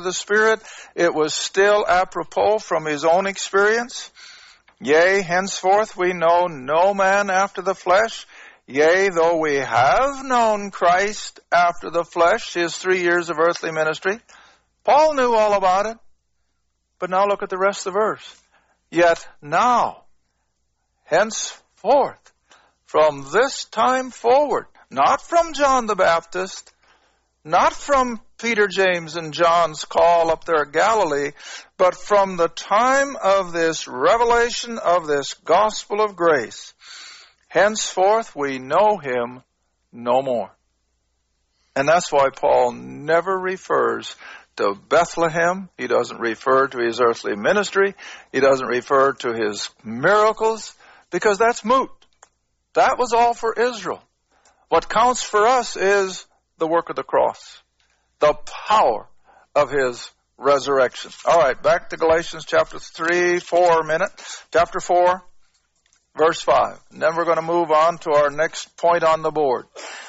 the Spirit, it was still apropos from his own experience. Yea, henceforth we know no man after the flesh. Yea, though we have known Christ after the flesh, his 3 years of earthly ministry. Paul knew all about it. But now look at the rest of the verse. Yet now, henceforth, from this time forward, not from John the Baptist, not from Peter, James, and John's call up there at Galilee, but from the time of this revelation of this gospel of grace, henceforth we know him no more. And that's why Paul never refers to Bethlehem. He doesn't refer to his earthly ministry. He doesn't refer to his miracles, because that's moot. That was all for Israel. What counts for us is the work of the cross, the power of his resurrection. All right, back to Galatians chapter 4 a minute. Chapter 4, verse 5. And then we're going to move on to our next point on the board.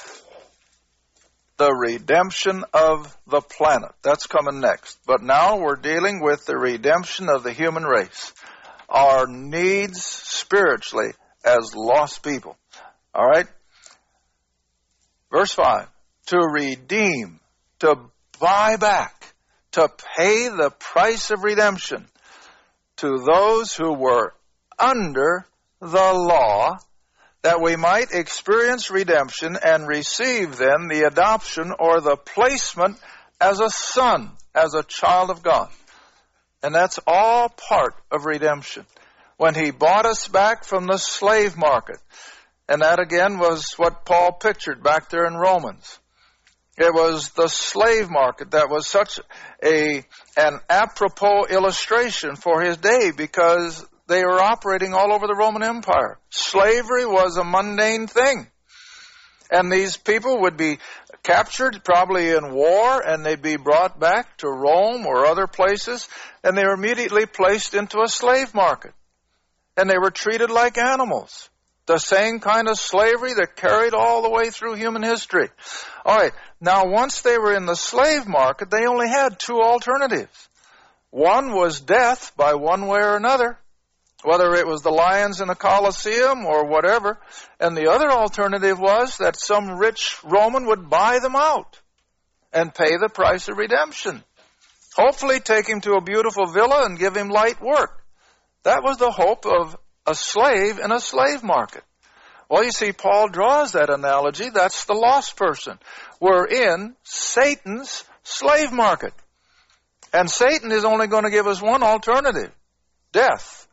The redemption of the planet. That's coming next. But now we're dealing with the redemption of the human race. Our needs spiritually as lost people. All right? Verse 5. To redeem, to buy back, to pay the price of redemption to those who were under the law, that we might experience redemption and receive then the adoption or the placement as a son, as a child of God. And that's all part of redemption. When he bought us back from the slave market. And that again was what Paul pictured back there in Romans. It was the slave market that was such an apropos illustration for his day, because they were operating all over the Roman Empire. Slavery was a mundane thing. And these people would be captured probably in war, and they'd be brought back to Rome or other places, and they were immediately placed into a slave market. And they were treated like animals. The same kind of slavery that carried all the way through human history. All right, now once they were in the slave market, they only had two alternatives. One was death by one way or another, whether it was the lions in the Colosseum or whatever. And the other alternative was that some rich Roman would buy them out and pay the price of redemption. Hopefully take him to a beautiful villa and give him light work. That was the hope of a slave in a slave market. Well, you see, Paul draws that analogy. That's the lost person. We're in Satan's slave market. And Satan is only going to give us one alternative. Death.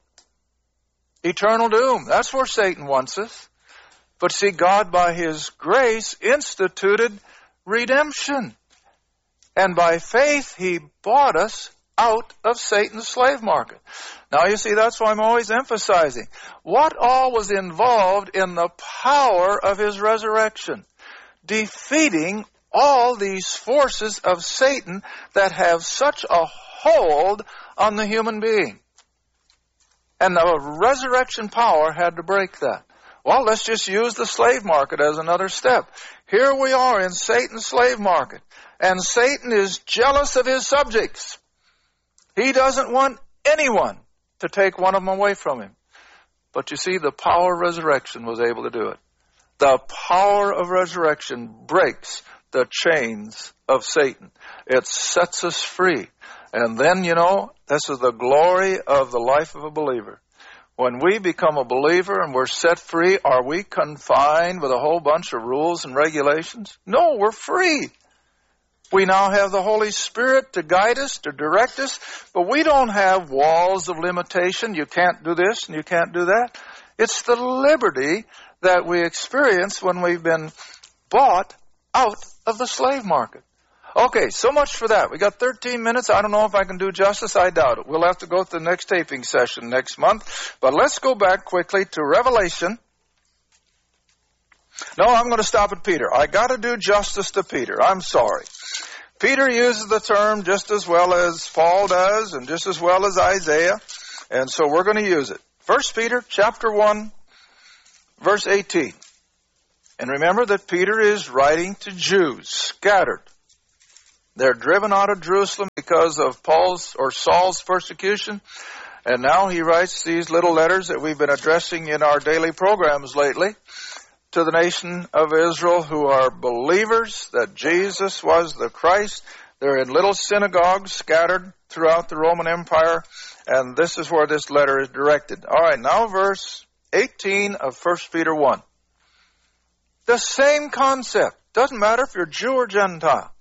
Eternal doom. That's where Satan wants us. But see, God, by his grace, instituted redemption. And by faith, he bought us out of Satan's slave market. Now, you see, that's why I'm always emphasizing what all was involved in the power of his resurrection, defeating all these forces of Satan that have such a hold on the human being. And the resurrection power had to break that. Well, let's just use the slave market as another step. Here we are in Satan's slave market, and Satan is jealous of his subjects. He doesn't want anyone to take one of them away from him. But you see, the power of resurrection was able to do it. The power of resurrection breaks the chains of Satan. It sets us free. And then, you know, this is the glory of the life of a believer. When we become a believer and we're set free, are we confined with a whole bunch of rules and regulations? No, we're free. We now have the Holy Spirit to guide us, to direct us, but we don't have walls of limitation. You can't do this and you can't do that. It's the liberty that we experience when we've been bought out of the slave market. Okay, so much for that. We got 13 minutes. I don't know if I can do justice. I doubt it. We'll have to go to the next taping session next month. But let's go back quickly to Revelation. No, I'm going to stop at Peter. I got to do justice to Peter. I'm sorry. Peter uses the term just as well as Paul does and just as well as Isaiah. And so we're going to use it. 1 Peter chapter 1, verse 18. And remember that Peter is writing to Jews scattered. They're driven out of Jerusalem because of Paul's or Saul's persecution. And now he writes these little letters that we've been addressing in our daily programs lately to the nation of Israel who are believers that Jesus was the Christ. They're in little synagogues scattered throughout the Roman Empire, and this is where this letter is directed. All right, now verse 18 of 1 Peter 1. The same concept. Doesn't matter if you're Jew or Gentile.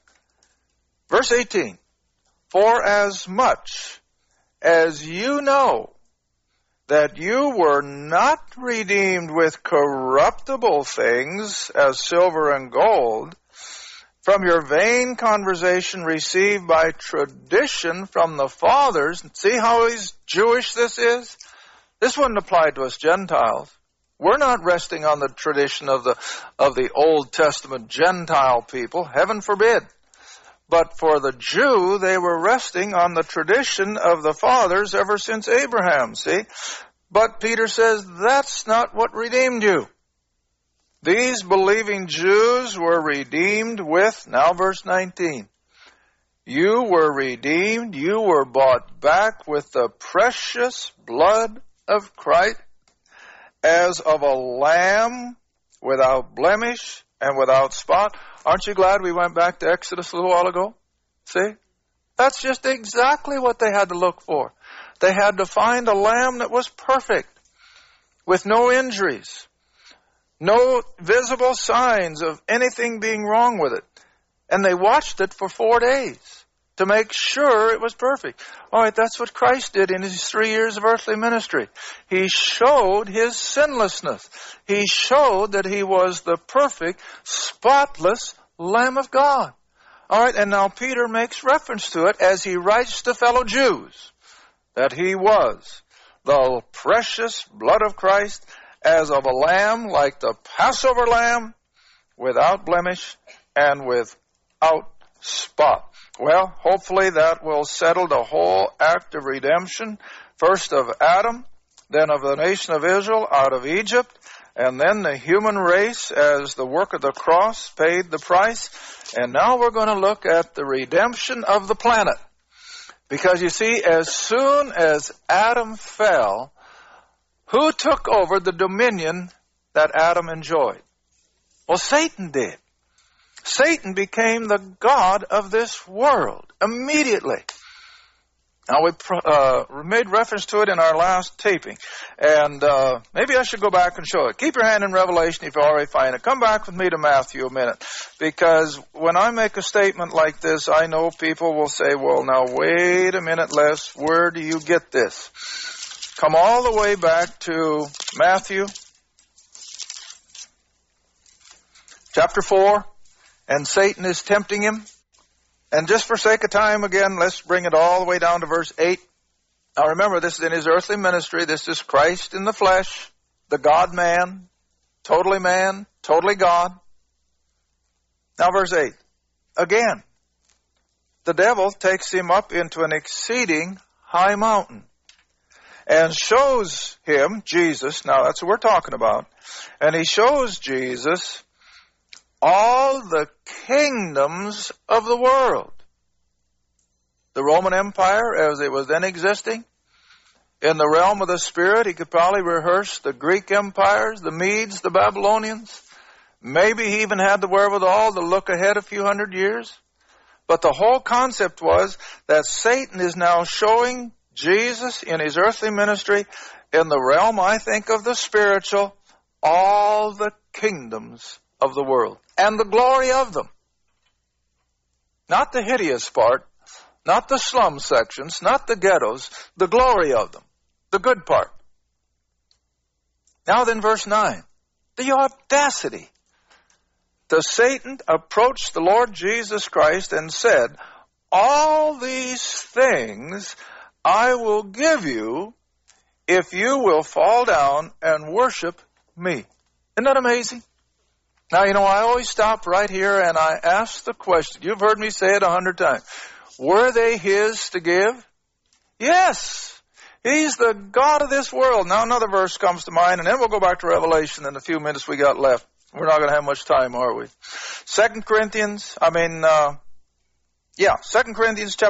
Verse 18. For as much as you know that you were not redeemed with corruptible things as silver and gold from your vain conversation received by tradition from the fathers. See how Jewish this is? This wouldn't apply to us Gentiles. We're not resting on the tradition of the Old Testament Gentile people. Heaven forbid. But for the Jew, they were resting on the tradition of the fathers ever since Abraham, see? But Peter says, that's not what redeemed you. These believing Jews were redeemed with, now verse 19. You were redeemed, you were bought back with the precious blood of Christ, as of a lamb without blemish and without spot. Aren't you glad we went back to Exodus a little while ago? See? That's just exactly what they had to look for. They had to find a lamb that was perfect, with no injuries, no visible signs of anything being wrong with it. And they watched it for 4 days to make sure it was perfect. All right, that's what Christ did in his 3 years of earthly ministry. He showed his sinlessness. He showed that he was the perfect, spotless Lamb of God. All right, and now Peter makes reference to it as he writes to fellow Jews that he was the precious blood of Christ as of a lamb, like the Passover lamb, without blemish and without spot. Well, hopefully that will settle the whole act of redemption, first of Adam, then of the nation of Israel out of Egypt, and then the human race as the work of the cross paid the price. And now we're going to look at the redemption of the planet. Because you see, as soon as Adam fell, who took over the dominion that Adam enjoyed? Well, Satan did. Satan became the god of this world immediately. Now, we made reference to it in our last taping, and maybe I should go back and show it. Keep your hand in Revelation if you already find it. Come back with me to Matthew a minute, because when I make a statement like this, I know people will say, well, now, wait a minute, Les, where do you get this? Come all the way back to Matthew chapter 4, and Satan is tempting him. And just for sake of time, again, let's bring it all the way down to verse 8. Now remember, this is in his earthly ministry. This is Christ in the flesh, the God-man, totally God. Now verse 8. Again, the devil takes him up into an exceeding high mountain and shows him, Jesus, now that's what we're talking about, and he shows Jesus all the kingdoms of the world. The Roman Empire, as it was then existing, in the realm of the Spirit, he could probably rehearse the Greek empires, the Medes, the Babylonians. Maybe he even had the wherewithal to look ahead a few hundred years. But the whole concept was that Satan is now showing Jesus in his earthly ministry, in the realm, I think, of the spiritual, all the kingdoms of the world and the glory of them. Not the hideous part, not the slum sections, not the ghettos, the glory of them, the good part. Now then, verse 9, the audacity. Satan approached the Lord Jesus Christ and said, all these things I will give you if you will fall down and worship me. Isn't that amazing? Now, you know, I always stop right here and I ask the question. You've heard me say it 100 times. Were they his to give? Yes. He's the God of this world. Now another verse comes to mind, and then we'll go back to Revelation in the few minutes we got left. We're not going to have much time, are we? 2 Corinthians chapter